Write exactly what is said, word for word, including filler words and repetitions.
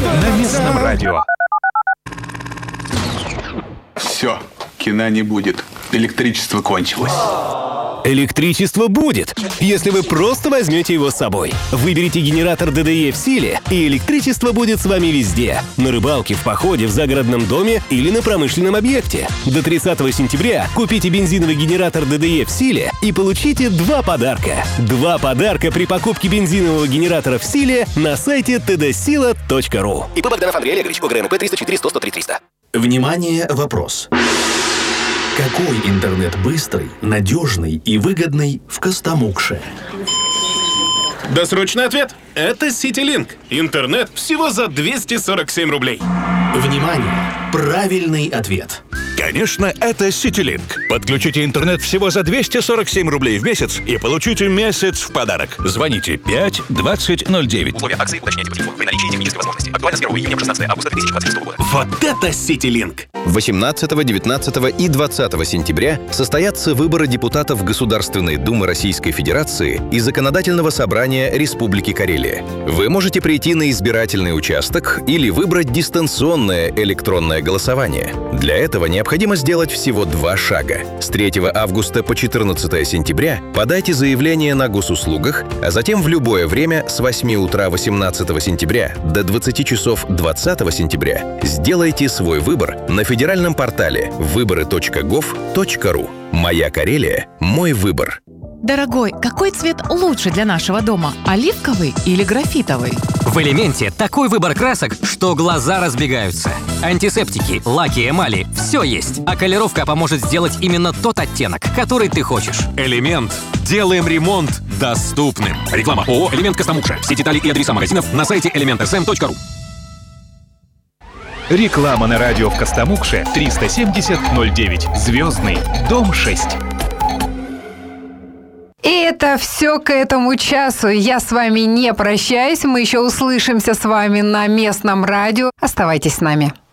на местном радио. Все, кино не будет. Электричество кончилось. Электричество будет, если вы просто возьмете его с собой. Выберите генератор дэ дэ е в силе, и электричество будет с вами везде. На рыбалке, в походе, в загородном доме или на промышленном объекте. До тридцатого сентября купите бензиновый генератор дэ дэ е в силе и получите два подарка. Два подарка при покупке бензинового генератора в силе на сайте тэ дэ сила точка ру. ИП Богданов Андрей Олегович, ОГРНП триста четыре сто сто три триста. Внимание, вопрос. Какой интернет быстрый, надежный и выгодный в Костомукше? Досрочный ответ. Это CityLink. Интернет всего за двести сорок семь рублей. Внимание! Правильный ответ. Конечно, это CityLink. Подключите интернет всего за двести сорок семь рублей в месяц и получите месяц в подарок. Звоните пять двадцать ноль девять. Условия акции уточняйте по телефону при наличии технической возможности. Актуально с первого июня по шестнадцатое августа две тысячи двадцать шестого года. Вот это CityLink. восемнадцатого, девятнадцатого и двадцатого сентября состоятся выборы депутатов Государственной Думы Российской Федерации и Законодательного собрания Республики Карелия. Вы можете прийти на избирательный участок или выбрать дистанционное электронное голосование. Для этого необходимо сделать всего два шага. С третьего августа по четырнадцатое сентября подайте заявление на госуслугах, а затем в любое время с восьми утра восемнадцатого сентября до двадцати часов двадцатого сентября сделайте свой выбор на федеральном портале выборы точка гов точка ру. Моя Карелия – мой выбор. Дорогой, какой цвет лучше для нашего дома? Оливковый или графитовый? В «Элементе» такой выбор красок, что глаза разбегаются. Антисептики, лаки, эмали – все есть. А колеровка поможет сделать именно тот оттенок, который ты хочешь. Элемент. Делаем ремонт доступным. Реклама ООО «Элемент Костомукша». Все детали и адреса магазинов на сайте элемент эс эм точка ру. Реклама на радио в Костомукше триста семьдесят ноль девять. Звездный. Дом шесть. И это все к этому часу. Я с вами не прощаюсь. Мы еще услышимся с вами на местном радио. Оставайтесь с нами.